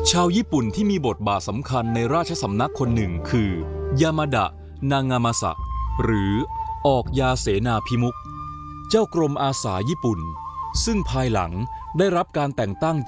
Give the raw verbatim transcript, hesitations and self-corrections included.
ชาวญี่ปุ่นที่มีบทบาทสำคัญในราชสำนักคนหนึ่งคือยามาดะนางามาสะหรือออกยาเสนาพิมุขเจ้ากรมอาสาญี่ปุ่นซึ่งภายหลังได้รับการแต่งตั้ง